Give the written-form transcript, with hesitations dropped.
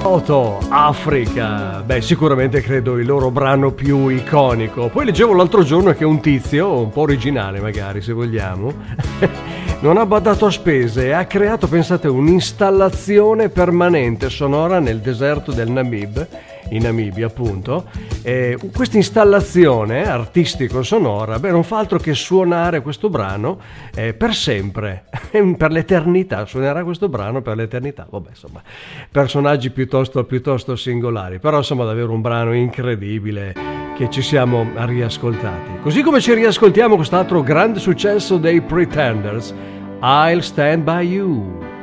Toto, Africa, beh sicuramente credo il loro brano più iconico. Poi leggevo l'altro giorno che un tizio, un po' originale magari se vogliamo, non ha badato a spese e ha creato, pensate, un'installazione permanente sonora nel deserto del Namib, in Namibia appunto. Questa installazione artistico-sonora, beh, non fa altro che suonare questo brano per sempre, per l'eternità, suonerà questo brano per l'eternità. Vabbè, insomma, personaggi piuttosto singolari, però insomma davvero un brano incredibile che ci siamo riascoltati. Così come ci riascoltiamo quest'altro grande successo dei Pretenders, I'll Stand By You.